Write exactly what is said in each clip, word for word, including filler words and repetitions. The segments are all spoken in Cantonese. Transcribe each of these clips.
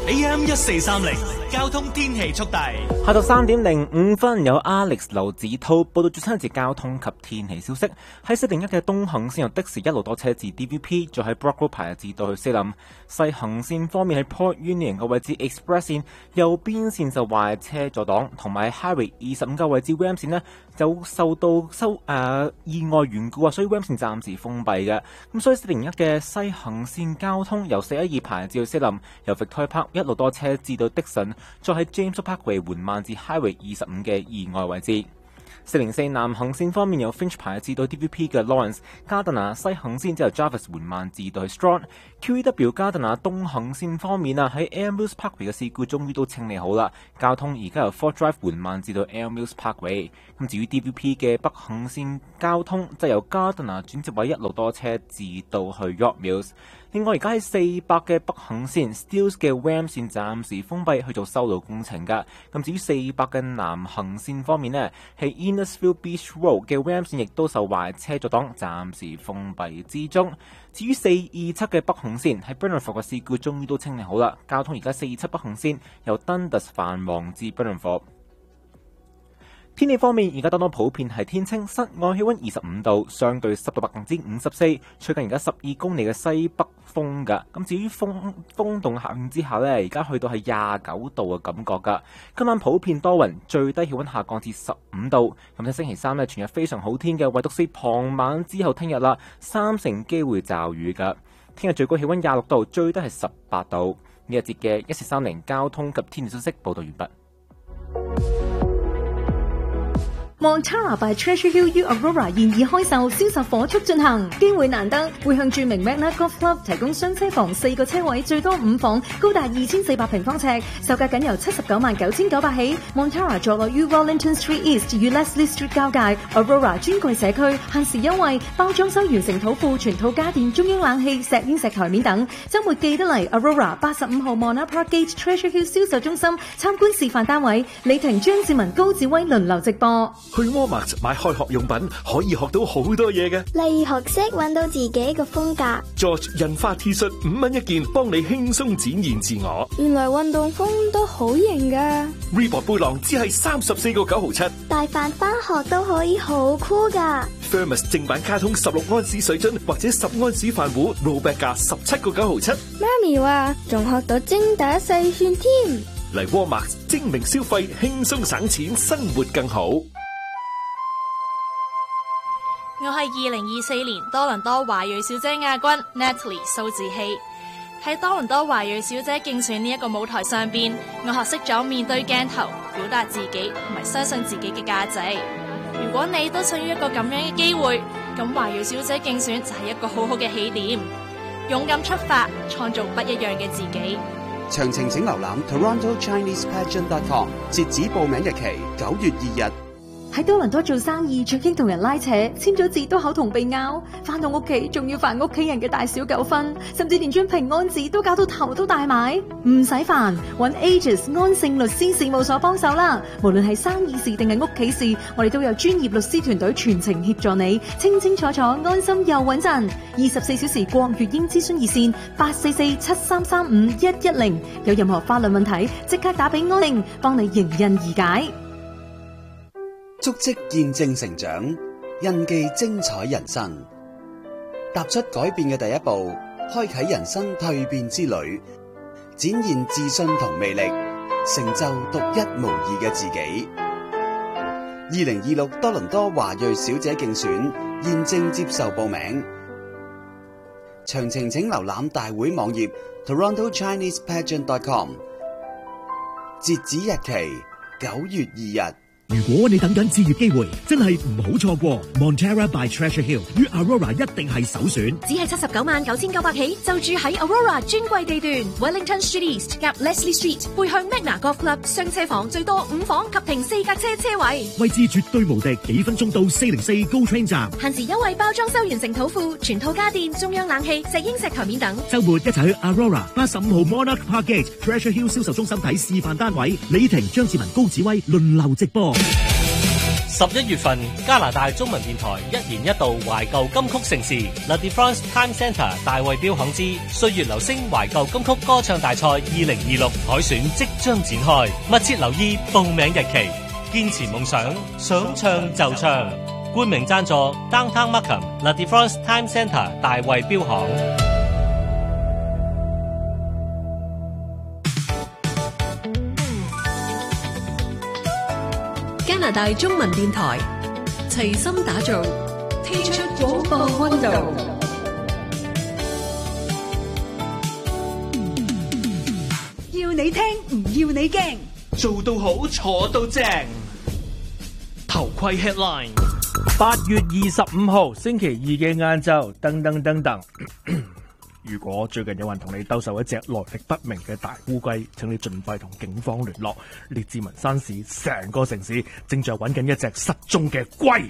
A M 一四三零交通天氣速遞。 下晝三點零五分，有 Alex 劉子濤報道最新一節交通及天氣消息。喺四零一嘅東行線由的士一路多車至 D V P， 再喺 Brock Road 排至到去西林。西行線方面喺 Port Union 嘅位置 Express 線右邊線就壞車阻擋，同埋 Highway 二十五嘅位置 Ram 線呢就受到收誒、呃、意外緣故啊，所以 Ram 線暫時封閉嘅。咁所以四零一嘅西行線交通由四一二排至到西林，由 Victoria Park 一路多車至到 Dixon， 再喺 James Parkway 緩慢至 Highway 二十五嘅意外位置。四零四南行線方面由 Finch 排至到 D V P 嘅 Lawrence Gardiner， 西行線之後 Jarvis 緩慢至到去 Strong。Q E W Gardiner 東行線方面啊，喺 Elmwood Parkway 嘅事故終於都清理好啦，交通而家由 Fort Drive 緩慢至到 Elmwood Parkway。咁至於 D V P 嘅北行線交通，即係由 Gardiner 轉接位一路多車至到去 York Mills。另外而家喺四百嘅北行線 Steeles 嘅 Ram 線暫時封閉去做修路工程㗎。咁至於四百嘅南行線方面呢，係 Innisfield Beach Road 嘅 Ram 線亦都受壞車阻擋，暫時封閉之中。至於四二七嘅北行線喺 Burnhamthorpe 嘅事故終於都清理好啦，交通而家四二七北行線由 Dundas 繁忙至 Burnhamthorpe。天氣方面，而家當當普遍係天清，室外氣溫二十五度，相對濕度百分之五十四，吹緊而家十二公里嘅西北風㗎。咁至於風風動效應之下呢，而家去到係廿九度嘅感覺㗎。今晚普遍多雲，最低氣溫下降至十五度。咁喺星期三呢，全日非常好天嘅，唯獨是傍晚之後聽日啦，三成機會驟雨㗎。聽日最高氣溫廿六度，最低係十八度。呢一節嘅一四三零交通及天氣消息報道完畢。 Montara by Treasure Hill U Aurora 現已開售，銷售火速進行，機會難得，會向著名 Magna Golf Club 提供雙車房四個車位，最多五房，高達二千四百平方尺，售價僅由七十九萬九千九百起。Montara 坐落於 Wellington Street East 與 Leslie Street 交界 ，Aurora 專櫃社區，限時優惠，包裝修完成土庫，全套家電、中央冷氣、石英石台面等。週末記得嚟 Aurora 八十五號 Mona Park Gate Treasure Hill 銷售中心參觀示範單位，李婷、張志文、高志威輪流直播。 去 Walmart 買開學用品可以學到好多嘢嘅， 例如學識揾到自己個風格。 George 印花 T 恤五蚊一件，幫你輕鬆展現自我。 原來運動風都好型噶。 Reebok 背囊只係三十四個九毫七， 帶飯翻學都可以好酷噶。 Thermos 正版卡通十六安士水樽或者十安士飯壺 ，rollback 價十七個九毫七。 媽咪話仲學到精打細算添。 嚟 Walmart 精明消費，輕鬆省錢，生活更好。 我係二零二四年多倫多華裔小姐亞軍 Natalie 蘇志希。喺多倫多華裔小姐競選呢一個舞台上邊，我學識咗面對鏡頭，表達自己同埋相信自己嘅價值。如果你都想要一個咁樣嘅機會，咁華裔小姐競選就係一個好好嘅起點。勇敢出發，創造不一樣嘅自己。 詳情請瀏覽 Toronto Chinese Pageant dot com， 截止報名日期九月二日。 喺多倫多做生意，最驚同人拉扯，簽咗字都口同鼻拗，翻到屋企仲要煩屋企人嘅大小糾紛，甚至連張平安紙都搞到頭都大埋。唔使煩，揾 Aegis 安盛律師事務所幫手啦。無論係生意事定係屋企事，我哋都有專業律師團隊全程協助你，清清楚楚，安心又穩陣。二十四小時國粵英諮詢熱線八四四七三三五一一零，有任何法律問題即刻打俾安盛，幫你迎刃而解。 足跡見證成長，印記精彩人生。踏出改變嘅第一步，開啟人生蛻變之旅，展現自信同魅力，成就獨一無二嘅自己。二零二六多倫多華裔小姐競選現正接受報名，詳情請瀏覽大會網頁 Toronto Chinese Pageant dot com， 截止日期九月二日。 如果你等緊置業機會，真係唔好錯過 Montara by Treasure Hill 與 Aurora 一定係首選。 只係七十九萬九千九百起，就住喺 Aurora 專櫃地段 Wellington Street East 夾 Leslie Street， 背向 Magna Golf Club， 雙車房最多五房及停四架車車位， 位置絕對無敵，幾分鐘到四零四 GO Train 站。 限時優惠，包裝修完成土庫，全套家電、中央冷氣、石英石台面等。 週末一齊去 Aurora 八十五號 Monarch Park Gate Treasure Hill 銷售中心睇示範單位，李婷、張志文、高子威輪流直播。 十一月份，加拿大中文電台一年一度懷舊金曲盛事 La Défense Time Centre 大衛標行之歲月留聲懷舊金曲歌唱大賽二零二六海選即將展開，密切留意報名日期。堅持夢想，想唱就唱。冠名贊助 Downtown Markham La Défense Time Centre 大衛標行。 加拿大中文電台齊心打造 T 出廣播溫度，要你聽唔要你驚， 做到好坐到正。頭盔 headline。 八月二十五號星期二嘅晏晝，噔噔噔噔。如果最近有人同你兜售一隻來歷不明嘅大烏龜，請你盡快同警方聯絡。列治文山市成個城市正在揾緊一隻失蹤嘅龜。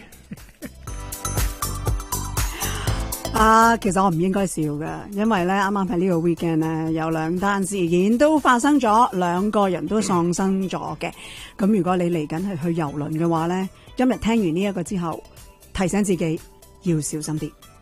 啊，其實我唔應該笑㗎，因為咧啱啱喺呢個 weekend 咧有兩單事件都發生咗，兩個人都喪生咗嘅。咁如果你嚟緊係去遊輪嘅話咧，今日聽完呢一個之後，提醒自己要小心啲。